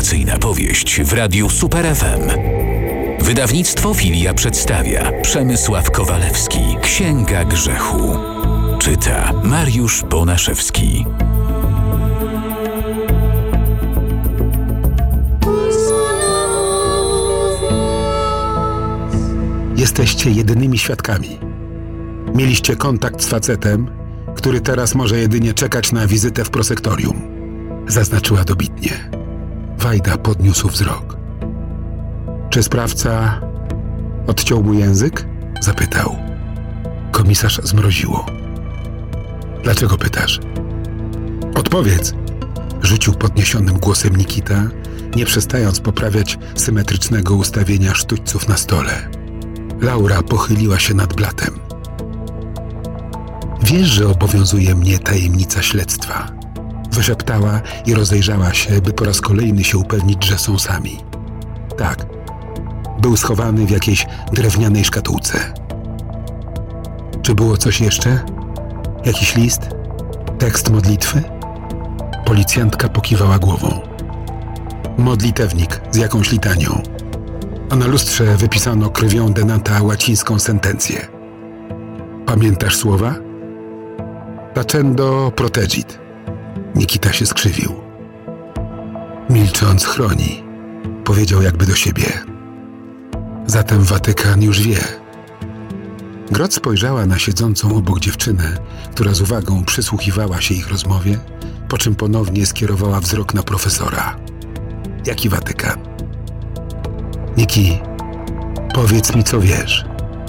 Wakacyjna powieść w Radiu Super FM. Wydawnictwo Filia przedstawia Przemysław Kowalewski. Księga grzechu. Czyta Mariusz Bonaszewski. Jesteście jedynymi świadkami. Mieliście kontakt z facetem, który teraz może jedynie czekać na wizytę w prosektorium. Zaznaczyła dobitnie. Wajda podniósł wzrok. Czy sprawca odciął mu język? Zapytał. Komisarz zmroziło. Dlaczego pytasz? Odpowiedz! Rzucił podniesionym głosem Nikita, nie przestając poprawiać symetrycznego ustawienia sztućców na stole. Laura pochyliła się nad blatem. Wiesz, że obowiązuje mnie tajemnica śledztwa. Wyszeptała i rozejrzała się, by po raz kolejny się upewnić, że są sami. Tak. Był schowany w jakiejś drewnianej szkatułce. Czy było coś jeszcze? Jakiś list? Tekst modlitwy? Policjantka pokiwała głową. Modlitewnik z jakąś litanią. A na lustrze wypisano krwią denata łacińską sentencję. Pamiętasz słowa? Tacendo protegit. Nikita się skrzywił. Milcząc chroni, powiedział jakby do siebie. Zatem Watykan już wie. Grot spojrzała na siedzącą obok dziewczynę, która z uwagą przysłuchiwała się ich rozmowie, po czym ponownie skierowała wzrok na profesora. Jaki Watykan? Niki, powiedz mi, co wiesz.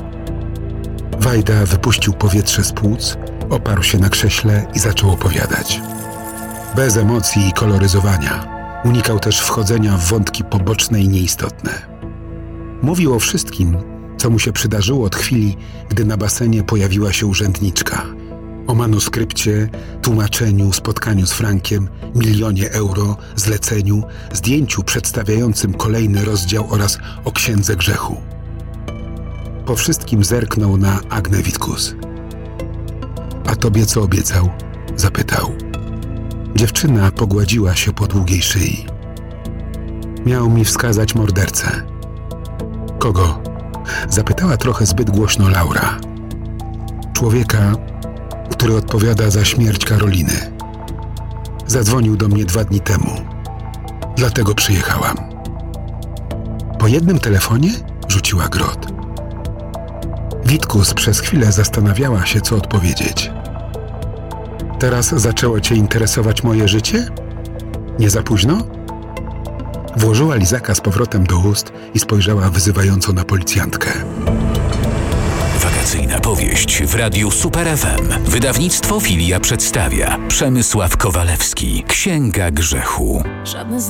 Wajda wypuścił powietrze z płuc, oparł się na krześle i zaczął opowiadać. Bez emocji i koloryzowania. Unikał też wchodzenia w wątki poboczne i nieistotne. Mówił o wszystkim, co mu się przydarzyło od chwili, gdy na basenie pojawiła się urzędniczka. O manuskrypcie, tłumaczeniu, spotkaniu z Frankiem, milionie euro, zleceniu, zdjęciu przedstawiającym kolejny rozdział oraz o księdze grzechu. Po wszystkim zerknął na Agnę Witkus. A tobie co obiecał? Zapytał. Dziewczyna pogładziła się po długiej szyi. Miał mi wskazać mordercę. Kogo? Zapytała trochę zbyt głośno Laura. Człowieka, który odpowiada za śmierć Karoliny. Zadzwonił do mnie 2 dni temu. Dlatego przyjechałam. Po jednym telefonie? Rzuciła Grot. Witkus przez chwilę zastanawiała się, co odpowiedzieć. Teraz zaczęło cię interesować moje życie? Nie za późno? Włożyła lizaka z powrotem do ust i spojrzała wyzywająco na policjantkę. Wakacyjna powieść w Radiu Super FM. Wydawnictwo Filia przedstawia Przemysław Kowalewski. Księga grzechu.